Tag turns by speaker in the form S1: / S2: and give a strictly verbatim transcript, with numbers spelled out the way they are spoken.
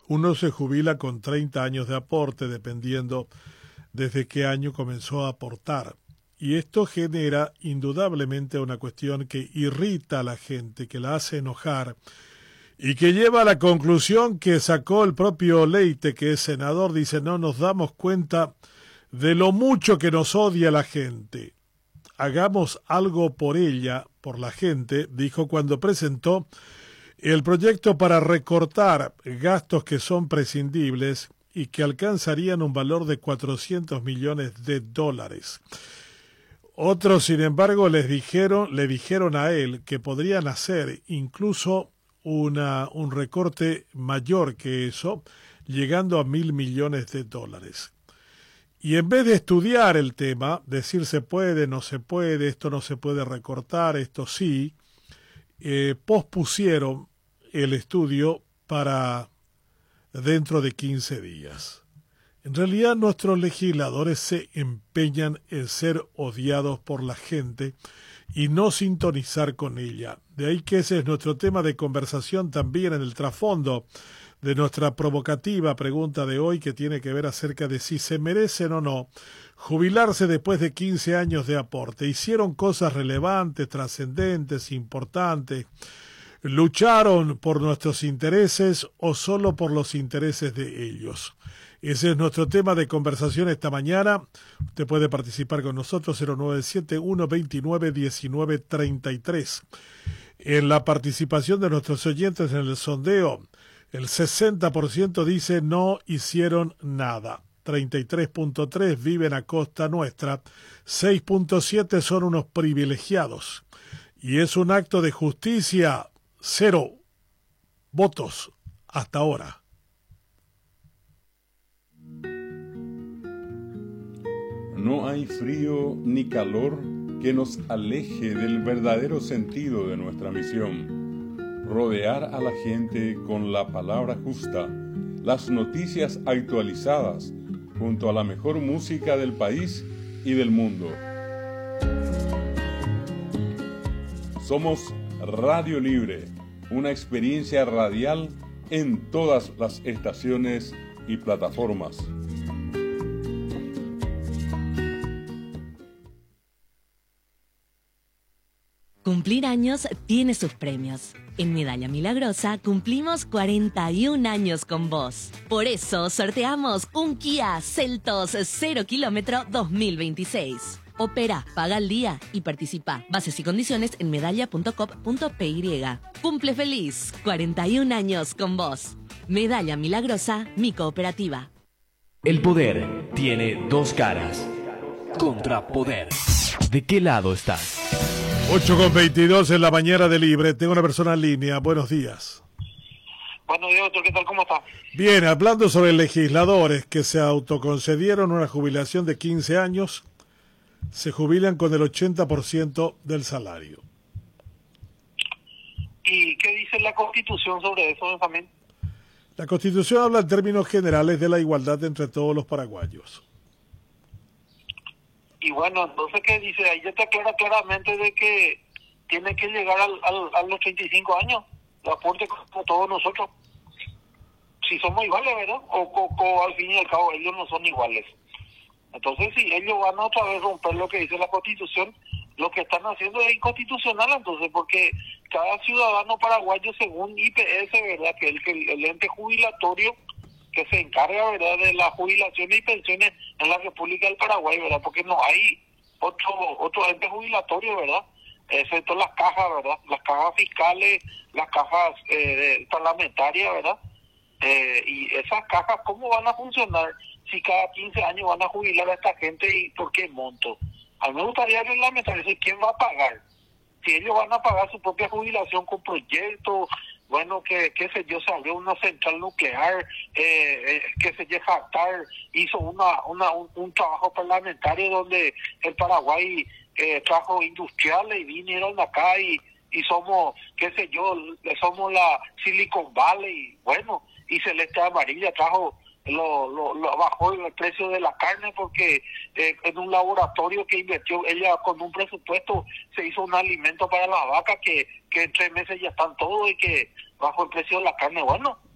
S1: Uno se jubila con treinta años de aporte, dependiendo desde qué año comenzó a aportar. Y esto genera indudablemente una cuestión que irrita a la gente, que la hace enojar, y que lleva a la conclusión que sacó el propio Leite, que es senador. Dice: no nos damos cuenta de lo mucho que nos odia la gente. Hagamos algo por ella, por la gente, dijo cuando presentó el proyecto para recortar gastos que son prescindibles y que alcanzarían un valor de cuatrocientos millones de dólares. Otros, sin embargo, les dijeron, le dijeron a él que podrían hacer incluso una, un recorte mayor que eso, llegando a mil millones de dólares. Y en vez de estudiar el tema, decir se puede, no se puede, esto no se puede recortar, esto sí, eh, pospusieron el estudio para dentro de quince días. En realidad nuestros legisladores se empeñan en ser odiados por la gente y no sintonizar con ella. De ahí que ese es nuestro tema de conversación también en el trasfondo de nuestra provocativa pregunta de hoy, que tiene que ver acerca de si se merecen o no jubilarse después de quince años de aporte. Hicieron cosas relevantes, trascendentes, importantes. ¿Lucharon por nuestros intereses o solo por los intereses de ellos? Ese es nuestro tema de conversación esta mañana. Usted puede participar con nosotros, cero nueve siete uno veintinueve diecinueve treinta y tres. En la participación de nuestros oyentes en el sondeo, el sesenta por ciento dice no hicieron nada. treinta y tres punto tres viven a costa nuestra. seis punto siete son unos privilegiados. Y es un acto de justicia. Cero votos hasta ahora.
S2: No hay frío ni calor que nos aleje del verdadero sentido de nuestra misión: rodear a la gente con la palabra justa, las noticias actualizadas, junto a la mejor música del país y del mundo. Somos Radio Libre, una experiencia radial en todas las estaciones y plataformas.
S3: Cumplir años tiene sus premios. En Medalla Milagrosa cumplimos cuarenta y un años con vos. Por eso sorteamos un Kia Seltos cero kilómetro dos mil veintiséis. Opera, paga al día y participa. Bases y condiciones en medalla punto com punto p y. Cumple feliz, cuarenta y un años con vos. Medalla Milagrosa, mi cooperativa.
S4: El poder tiene dos caras. Contrapoder. ¿De qué lado estás?
S1: ocho con veintidós en la mañana de Libre. Tengo una persona en línea. Buenos días.
S5: Buenos días, doctor. ¿Qué tal? ¿Cómo está?
S1: Bien, hablando sobre legisladores que se autoconcedieron una jubilación de quince años, se jubilan con el ochenta por ciento del salario.
S5: ¿Y qué dice la Constitución sobre eso, Benjamín?
S1: La Constitución habla en términos generales de la igualdad entre todos los paraguayos.
S5: Y bueno, entonces, ¿qué dice? Ahí ya te aclara claramente de que tiene que llegar al, al, a los treinta y cinco años, de aporte como todos nosotros. Si somos iguales, ¿verdad? O, o, o al fin y al cabo ellos no son iguales. Entonces, si ellos van a otra vez romper lo que dice la Constitución, lo que están haciendo es inconstitucional, entonces, porque cada ciudadano paraguayo, según I P S, ¿verdad? Que el, que el ente jubilatorio que se encarga, ¿verdad?, de las jubilaciones y pensiones en la República del Paraguay, ¿verdad? Porque no hay otro otro ente jubilatorio, ¿verdad? Excepto las cajas, ¿verdad? Las cajas fiscales, las cajas eh, parlamentarias, ¿verdad? Eh, y esas cajas, ¿cómo van a funcionar si cada quince años van a jubilar a esta gente y por qué monto? A mí me gustaría reglamentar eso. ¿Quién va a pagar? Si ellos van a pagar su propia jubilación con proyectos, bueno, que, qué sé yo, se abrió una central nuclear, eh, eh, que se yo, Jactar hizo una, una, un, un trabajo parlamentario donde el Paraguay eh, trajo industriales y vinieron acá y, y somos, qué sé yo, somos la Silicon Valley, bueno, y Celeste Amarilla trajo, lo, lo, lo bajó el precio de la carne porque eh, en un laboratorio que invirtió ella con un presupuesto se hizo un alimento para la vaca que, que en tres meses ya están todos y que bajó el precio de la carne. Bueno,